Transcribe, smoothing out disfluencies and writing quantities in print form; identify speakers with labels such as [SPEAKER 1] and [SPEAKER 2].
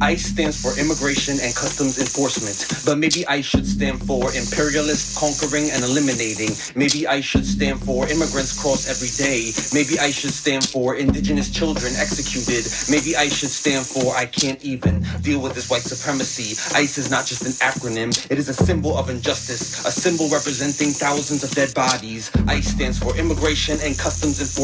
[SPEAKER 1] ICE stands for Immigration and Customs Enforcement, but maybe ICE should stand for Imperialist Conquering and Eliminating. Maybe ICE should stand for Immigrants Cross Every Day. Maybe ICE should stand for Indigenous Children Executed. Maybe ICE should stand for I Can't Even Deal with This White Supremacy. ICE is not just an acronym, it is a symbol of injustice, a symbol representing thousands of dead bodies. ICE stands for Immigration and Customs Enforcement.